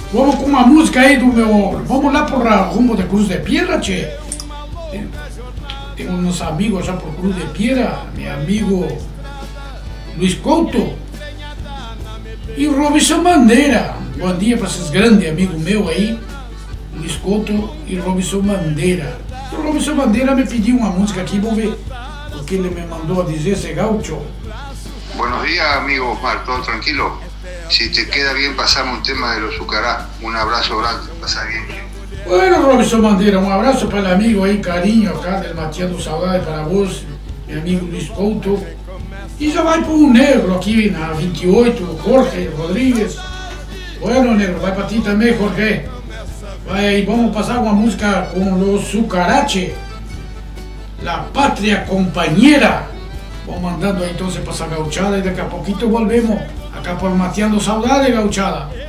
Vamos com uma música aí do meu. Vamos lá por rumo de Cruz de Piedra, tchê. Tem uns amigos já por Cruz de Piedra, meu amigo Luiz Couto e o Robson Bandeira. Bom dia para esses grandes amigos meus aí, Luiz Couto e Robson Bandeira. O Robson Bandeira me pediu uma música aqui, vou ver o que ele me mandou a dizer, esse gaucho. Buenos días, amigo Osmar, ¿todo tranquilo? Si te queda bien, pasame un tema de los Zucará. Un abrazo grande, pasa bien. Bueno, Robson Bandeira, um abraço para o amigo aí, carinho, acá, del Mateando Saudade para vos, meu amigo Luiz Couto. E já vai para o Negro aqui na 28, Jorge Rodrigues. Bueno, Negro, vai para ti também, Jorge. Vai aí, vamos passar uma música com los Zucarache, La Pátria Compañera. Vamos mandando aí então para essa gauchada e daqui a pouquinho volvemos acá por Mateando Saudade, gauchada.